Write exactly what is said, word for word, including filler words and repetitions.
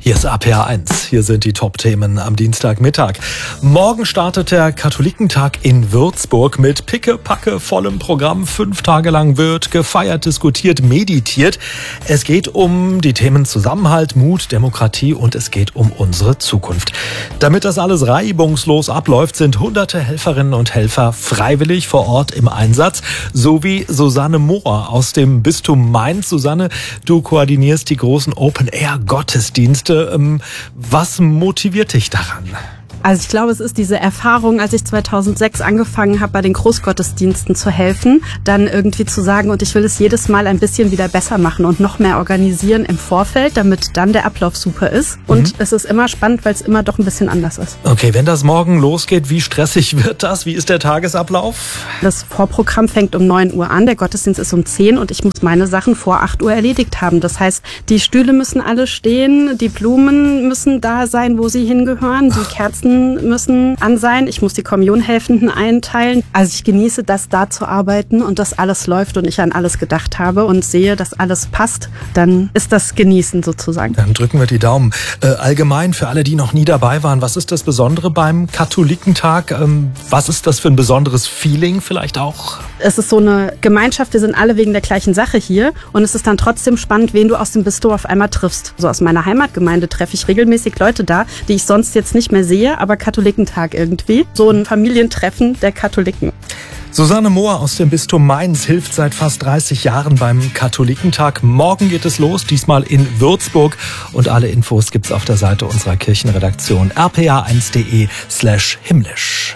Hier ist A P A eins. Hier sind die Top-Themen am Dienstagmittag. Morgen startet der Katholikentag in Würzburg mit picke-packe vollem Programm. Fünf Tage lang wird gefeiert, diskutiert, meditiert. Es geht um die Themen Zusammenhalt, Mut, Demokratie und es geht um unsere Zukunft. Damit das alles reibungslos abläuft, sind hunderte Helferinnen und Helfer freiwillig vor Ort im Einsatz, sowie Susanne Mohr aus dem Bistum Mainz. Susanne, du koordinierst die großen Open-Air-Gottesdienste. Was motiviert dich daran? Also ich glaube, es ist diese Erfahrung, als ich zweitausendsechs angefangen habe, bei den Großgottesdiensten zu helfen, dann irgendwie zu sagen, und ich will es jedes Mal ein bisschen wieder besser machen und noch mehr organisieren im Vorfeld, damit dann der Ablauf super ist. Und mhm. es ist immer spannend, weil es immer doch ein bisschen anders ist. Okay, wenn das morgen losgeht, wie stressig wird das? Wie ist der Tagesablauf? Das Vorprogramm fängt um neun Uhr an, der Gottesdienst ist um zehn und ich muss meine Sachen vor acht Uhr erledigt haben. Das heißt, die Stühle müssen alle stehen, die Blumen müssen da sein, wo sie hingehören, die Kerzen müssen an sein. Ich muss die Kommunionhelfenden einteilen. Also ich genieße das, da zu arbeiten und dass alles läuft und ich an alles gedacht habe und sehe, dass alles passt. Dann ist das Genießen sozusagen. Dann drücken wir die Daumen. Äh, allgemein für alle, die noch nie dabei waren, was ist das Besondere beim Katholikentag? Ähm, was ist das für ein besonderes Feeling vielleicht auch? Es ist so eine Gemeinschaft, wir sind alle wegen der gleichen Sache hier und es ist dann trotzdem spannend, wen du aus dem Bistum auf einmal triffst. So aus meiner Heimatgemeinde treffe ich regelmäßig Leute da, die ich sonst jetzt nicht mehr sehe, aber Katholikentag irgendwie. So ein Familientreffen der Katholiken. Susanne Mohr aus dem Bistum Mainz hilft seit fast dreißig Jahren beim Katholikentag. Morgen geht es los, diesmal in Würzburg. Und alle Infos gibt's auf der Seite unserer Kirchenredaktion r p a eins punkt d e slash himmlisch.